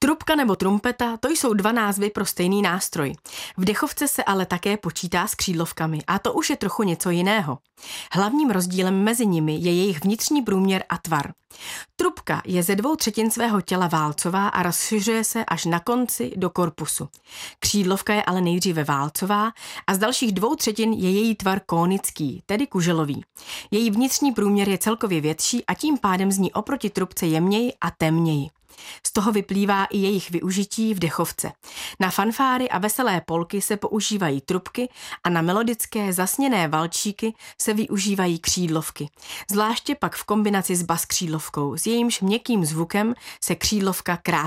Trubka nebo trumpeta, to jsou dva názvy pro stejný nástroj. V dechovce se ale také počítá s křídlovkami a to už je trochu něco jiného. Hlavním rozdílem mezi nimi je jejich vnitřní průměr a tvar. Trubka je ze 2/3 svého těla válcová a rozšiřuje se až na konci do korpusu. Křídlovka je ale nejdříve válcová a z dalších 2/3 je její tvar kónický, tedy kuželový. Její vnitřní průměr je celkově větší a tím pádem zní oproti trubce jemněji a temněji. Z toho vyplývá i jejich využití v dechovce. Na fanfáry a veselé polky se používají trubky a na melodické zasněné valčíky se využívají křídlovky. Zvláště pak v kombinaci s baskřídlovkou, s jejímž měkkým zvukem se křídlovka krásně